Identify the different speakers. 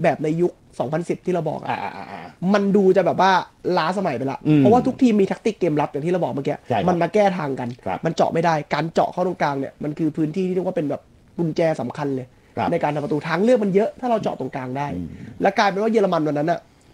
Speaker 1: แบบในยุค2010ที่เราบอกมันดูจะแบบว่าล้าสมัยไปละเพราะว่าทุกทีมมีแทคติกเกมรับอย่างที่เราบอกเมื่อกี้มันมาแก้ทางกันมันเจาะไม่ได้การเจาะเข้าตรงกลางเนี่ยมันคือพื้นที่ที่เรียกว่าเป็นแบบกุญแจสำคัญเลยในการทำประตูทางเลือกมันเยอะถ้าเราเจาะตรงกลางได้และกลายเป็นว่าเยอรมันวันนั้นอ่ะ